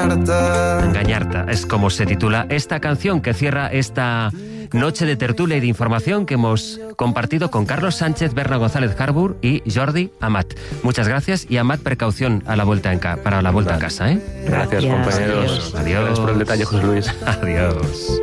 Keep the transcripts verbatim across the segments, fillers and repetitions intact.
Engañarte es como se titula esta canción que cierra esta noche de tertulia y de información que hemos compartido con Carlos Sánchez, Berna González Harbour y Jordi Amat. Muchas gracias y Amat, precaución a la vuelta en ca- para la vuelta a casa, ¿eh? Gracias, Gracias. compañeros. Adiós. Gracias por el detalle, José Luis. Adiós.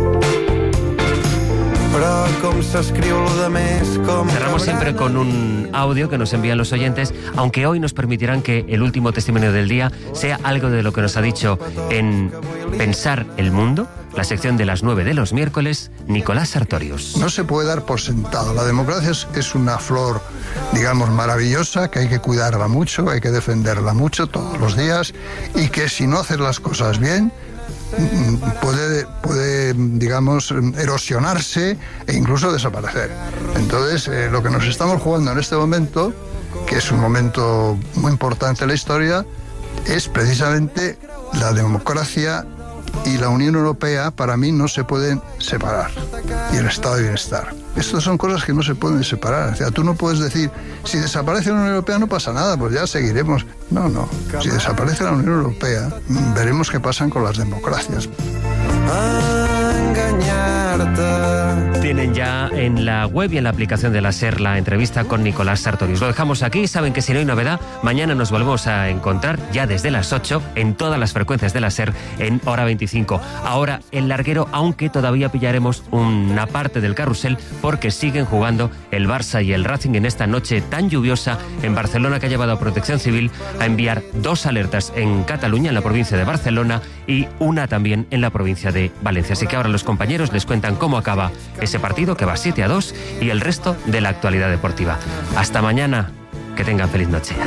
Però com s'escriu lo de més, com Cerramos siempre con un audio que nos envían los oyentes, aunque hoy nos permitirán que el último testimonio del día sea algo de lo que nos ha dicho en Pensar el Mundo, la sección de las nueve de los miércoles, Nicolás Sartorius. No se puede dar por sentado. La democracia es, es una flor, digamos, maravillosa, que hay que cuidarla mucho, hay que defenderla mucho todos los días, y que si no haces las cosas bien, puede, puede, digamos, erosionarse e incluso desaparecer. Entonces, eh, lo que nos estamos jugando en este momento, que es un momento muy importante en la historia, es precisamente la democracia y la Unión Europea. Para mí no se pueden separar, y el estado de bienestar. Estas son cosas que no se pueden separar. O sea, tú no puedes decir, si desaparece la Unión Europea no pasa nada, pues ya seguiremos. No, no. Si desaparece la Unión Europea, veremos qué pasan con las democracias. Tienen ya en la web y en la aplicación de la SER la entrevista con Nicolás Sartorius. Lo dejamos aquí. Saben que si no hay novedad, mañana nos volvemos a encontrar ya desde las ocho en todas las frecuencias de la SER en hora veinticinco. Ahora el larguero, aunque todavía pillaremos una parte del carrusel porque siguen jugando el Barça y el Racing en esta noche tan lluviosa en Barcelona, que ha llevado a Protección Civil a enviar dos alertas en Cataluña, en la provincia de Barcelona, y una también en la provincia de Valencia. Así que ahora los compañeros les cuentan cómo acaba ese partido, que va siete a dos, y el resto de la actualidad deportiva. Hasta mañana. Que tengan feliz noche.